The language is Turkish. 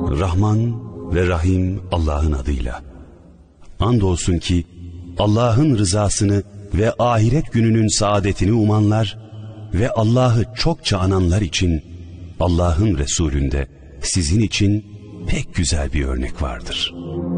Rahman ve Rahim Allah'ın adıyla. Andolsun ki Allah'ın rızasını ve ahiret gününün saadetini umanlar ve Allah'ı çokça ananlar için Allah'ın Resulünde sizin için pek güzel bir örnek vardır.